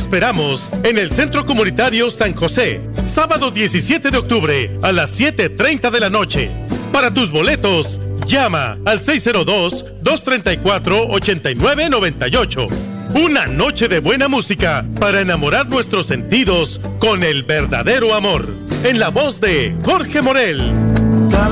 esperamos en el Centro Comunitario San José, sábado 17 de octubre a las 7:30 de la noche. Para tus boletos, llama al 602-234-8998. Una noche de buena música para enamorar nuestros sentidos con el verdadero amor. En la voz de Jorge Morel.